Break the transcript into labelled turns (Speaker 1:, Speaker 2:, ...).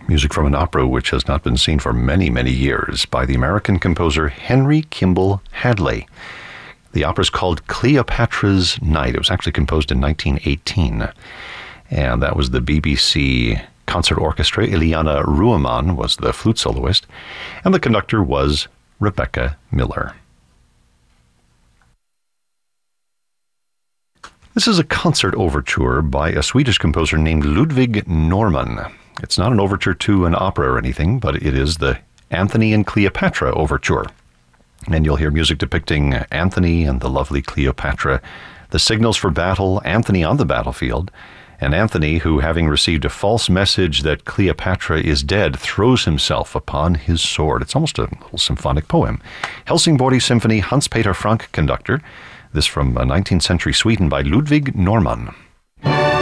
Speaker 1: music from an opera which has not been seen for many, many years by the American composer Henry Kimball Hadley. The opera is called Cleopatra's Night. It was actually composed in 1918, and that was the BBC Concert Orchestra. Ileana Ruemann was the flute soloist, and the conductor was Rebecca Miller. This is a concert overture by a Swedish composer named Ludwig Norman. It's not an overture to an opera or anything, but it is the Anthony and Cleopatra overture. And you'll hear music depicting Anthony and the lovely Cleopatra, the signals for battle, Anthony on the battlefield, and Anthony, who, having received a false message that Cleopatra is dead, throws himself upon his sword. It's almost a little symphonic poem. Helsingborg Symphony, Hans-Peter Frank conductor. This from 19th century Sweden by Ludwig Norman.